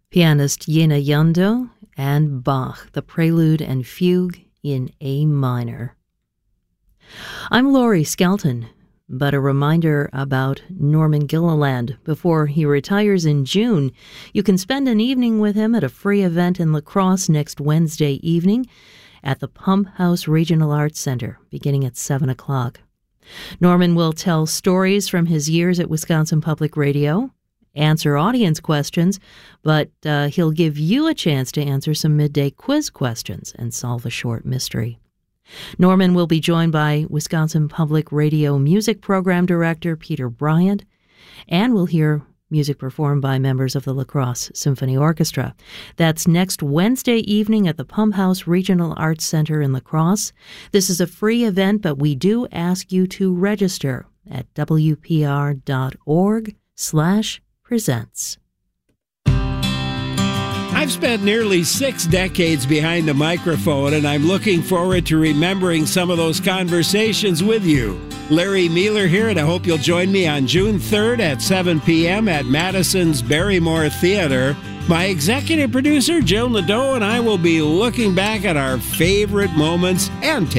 Pianist Jena Jando and Bach, the Prelude and Fugue in A minor. I'm Laurie Skelton, but a reminder about Norman Gilliland. Before he retires in June, you can spend an evening with him at a free event in La Crosse next Wednesday evening at the Pump House Regional Arts Center, beginning at 7 o'clock. Norman will tell stories from his years at Wisconsin Public Radio, answer audience questions, but he'll give you a chance to answer some midday quiz questions and solve a short mystery. Norman will be joined by Wisconsin Public Radio Music Program Director Peter Bryant, and we'll hear music performed by members of the La Crosse Symphony Orchestra. That's next Wednesday evening at the Pump House Regional Arts Center in La Crosse. This is a free event, but we do ask you to register at wpr.org/presents. I've spent nearly 6 decades behind a microphone, and I'm looking forward to remembering some of those conversations with you. Larry Mealer here, and I hope you'll join me on June 3rd at 7 p.m. at Madison's Barrymore Theater. My executive producer, Jill Nadeau, and I will be looking back at our favorite moments and